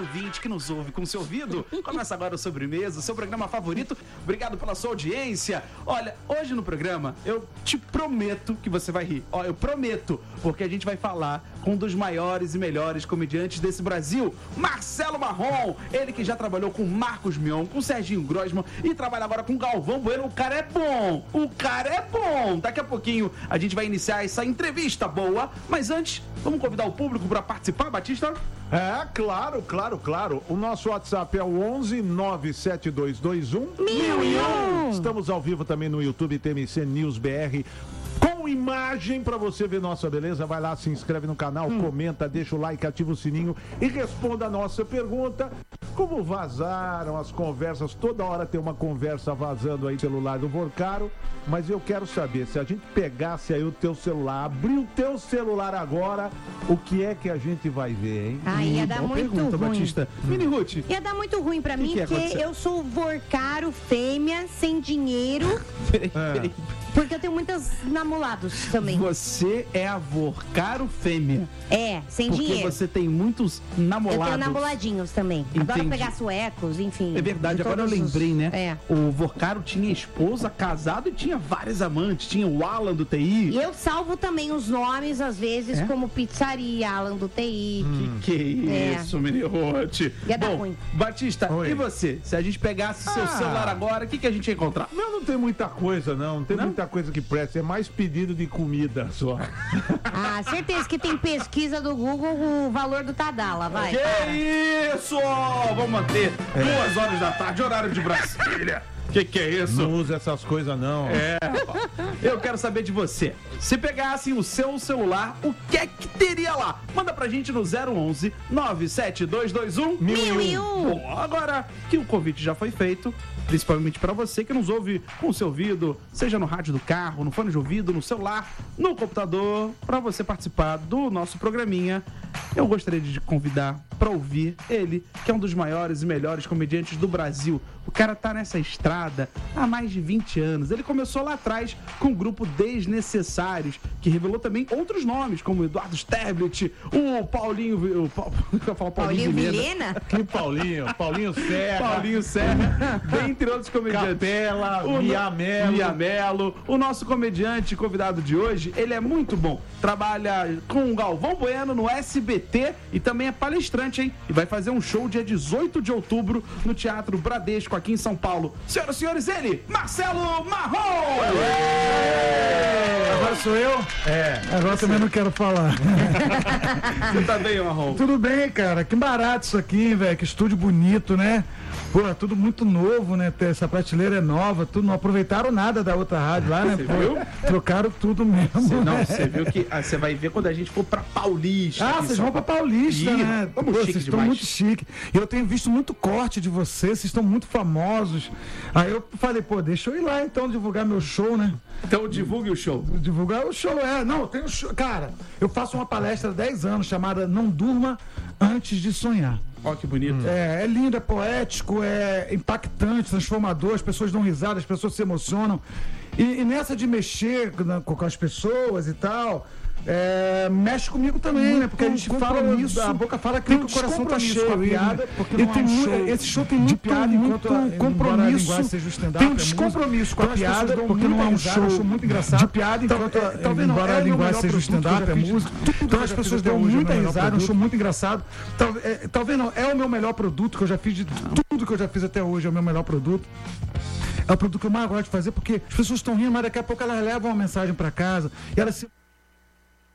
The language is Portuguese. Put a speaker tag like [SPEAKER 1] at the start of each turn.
[SPEAKER 1] ouvinte que nos ouve com seu ouvido. Começa agora o Sobremesa, o seu programa favorito. Obrigado pela sua audiência. Olha, hoje no programa eu te prometo que você vai rir. Ó, eu prometo, porque a gente vai falar com um dos maiores e melhores comediantes desse Brasil, Marcelo Marrom. Ele que já trabalhou com Marcos Mion, com Serginho Grosman e trabalha agora com Galvão Bueno. O cara é bom, o cara é bom. Daqui a pouquinho a gente vai iniciar essa entrevista boa, mas antes, vamos convidar o público para participar, Batista?
[SPEAKER 2] É, claro. O nosso WhatsApp é o 11 97221 1001. Estamos ao vivo também no YouTube TMC News BR. Com imagem pra você ver nossa beleza, vai lá, se inscreve no canal, comenta, deixa o like, ativa o sininho e responda a nossa pergunta. Como vazaram as conversas? Toda hora tem uma conversa vazando aí no celular do Vorcaro, mas eu quero saber, se a gente pegasse aí o teu celular, abrir o teu celular agora, o que é que a gente vai ver, hein?
[SPEAKER 3] Ia dar muito
[SPEAKER 1] pergunta,
[SPEAKER 3] ruim.
[SPEAKER 1] Batista. Mini Ruth.
[SPEAKER 3] Ia dar muito ruim pra mim,
[SPEAKER 1] que
[SPEAKER 3] porque
[SPEAKER 1] aconteceu?
[SPEAKER 3] eu sou Vorcaro, fêmea, sem dinheiro,
[SPEAKER 1] Peraí.
[SPEAKER 3] porque eu tenho muitos namorados também.
[SPEAKER 1] Você é a Vorcaro fêmea.
[SPEAKER 3] É, sem
[SPEAKER 1] Porque
[SPEAKER 3] dinheiro.
[SPEAKER 1] você tem muitos
[SPEAKER 3] Eu
[SPEAKER 1] namolados.
[SPEAKER 3] tenho namoladinhos também. Adoro
[SPEAKER 1] Entendi.
[SPEAKER 3] pegar suecos, enfim.
[SPEAKER 1] É verdade,
[SPEAKER 3] de
[SPEAKER 1] agora eu
[SPEAKER 3] todos os-
[SPEAKER 1] lembrei, né?
[SPEAKER 3] É.
[SPEAKER 1] O Vorcaro tinha esposa, casado e tinha vários amantes. Tinha o Alan do
[SPEAKER 3] E
[SPEAKER 1] TI.
[SPEAKER 3] eu salvo também os nomes, às vezes,
[SPEAKER 1] É?
[SPEAKER 3] como Pizzaria, Alan do TI.
[SPEAKER 1] Que isso, Mini Ruth.
[SPEAKER 3] Ia dar
[SPEAKER 1] Bom,
[SPEAKER 3] ruim.
[SPEAKER 1] Batista,
[SPEAKER 2] Oi.
[SPEAKER 1] e você? Se a gente pegasse o seu celular agora, o que a gente ia encontrar?
[SPEAKER 2] Não tem muita coisa, não tem muita coisa que presta, é mais pedido de comida só.
[SPEAKER 3] Ah, certeza que tem pesquisa do Google com o valor do Tadala, vai.
[SPEAKER 1] Que isso! Vamos manter 2 horas da tarde, horário de Brasília. Que é isso?
[SPEAKER 2] Não usa essas coisas, não.
[SPEAKER 1] Eu quero saber de você. Se pegassem o seu celular, o que é que teria lá? Manda pra gente no 011 97221
[SPEAKER 3] 1001.
[SPEAKER 1] Bom, agora que o convite já foi feito, principalmente pra você que nos ouve com o seu ouvido, seja no rádio do carro, no fone de ouvido, no celular, no computador, pra você participar do nosso programinha, eu gostaria de te convidar pra ouvir ele, que é um dos maiores e melhores comediantes do Brasil. O cara tá nessa estrada há mais de 20 anos. Ele começou lá atrás com o grupo Desnecessários, que revelou também outros nomes, como Eduardo Sterblit, o Paulinho... Eu ia falar
[SPEAKER 3] Paulinho Vilhena?
[SPEAKER 2] Que Paulinho Serra,
[SPEAKER 1] Paulinho Serra, dentre outros comediantes.
[SPEAKER 2] Capela,
[SPEAKER 1] O
[SPEAKER 2] Miamelo.
[SPEAKER 1] Miamelo. O nosso comediante convidado de hoje, ele é muito bom. Trabalha com o Galvão Bueno no SBT e também é palestrante, hein? E vai fazer um show dia 18 de outubro no Teatro Bradesco, aqui em São Paulo. Senhoras e senhores, ele, Marcelo Marrom!
[SPEAKER 4] Agora sou eu? Agora também não quero falar.
[SPEAKER 1] Você tá bem, Marrom?
[SPEAKER 4] Tudo bem, cara? Que barato isso aqui, velho. Que estúdio bonito, né? Pô, é tudo muito novo, né? Essa prateleira é nova, tudo. Não aproveitaram nada da outra rádio lá, né?
[SPEAKER 1] Você
[SPEAKER 4] Pô,
[SPEAKER 1] viu?
[SPEAKER 4] trocaram tudo mesmo.
[SPEAKER 1] Não,
[SPEAKER 4] né?
[SPEAKER 1] você viu que você vai ver quando a gente for pra Paulista.
[SPEAKER 4] Ah,
[SPEAKER 1] aqui em
[SPEAKER 4] vocês
[SPEAKER 1] São
[SPEAKER 4] vão pra
[SPEAKER 1] Paulo.
[SPEAKER 4] Paulista,
[SPEAKER 1] Ih,
[SPEAKER 4] né?
[SPEAKER 1] vamos
[SPEAKER 4] Pô,
[SPEAKER 1] chique
[SPEAKER 4] vocês estão
[SPEAKER 1] demais.
[SPEAKER 4] muito chique. E eu tenho visto muito corte de vocês estão muito famosos. Aí eu falei, pô, deixa eu ir lá então divulgar meu show, né?
[SPEAKER 1] Então divulgue o show.
[SPEAKER 4] Divulgar o show, Não, eu tenho show. Cara, eu faço uma palestra há 10 anos chamada Não Durma Antes de Sonhar.
[SPEAKER 1] Ó, que bonito.
[SPEAKER 4] É lindo, é poético, é impactante, transformador, as pessoas dão risada, as pessoas se emocionam. E nessa de mexer com as pessoas e tal, mexe comigo também, né? Porque a gente fala isso, a boca fala que o coração tá cheio com a piada, porque esse show tem muito piada, muito compromisso, tem um descompromisso com a piada, porque não é um show muito engraçado de piada, talvez embora a linguagem seja o stand-up, é música, então as pessoas dão muita risada, é um show muito engraçado, talvez não, é o meu melhor produto que eu já fiz, de tudo que eu já fiz até hoje, é o meu melhor produto. É o produto que eu mais gosto de fazer, porque as pessoas estão rindo, mas daqui a pouco elas levam uma mensagem para casa e elas se